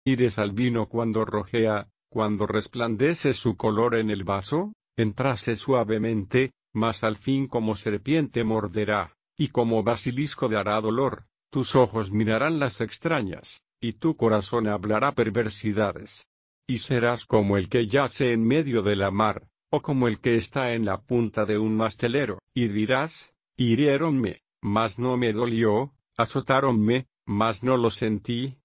¿Ires al vino cuando rojea, cuando resplandece su color en el vaso? Entrase suavemente, mas al fin como serpiente morderá, y como basilisco dará dolor. Tus ojos mirarán las extrañas, y tu corazón hablará perversidades. Y serás como el que yace en medio de la mar, o como el que está en la punta de un mastelero, y dirás: hiriéronme, mas no me dolió, azotáronme, mas no lo sentí,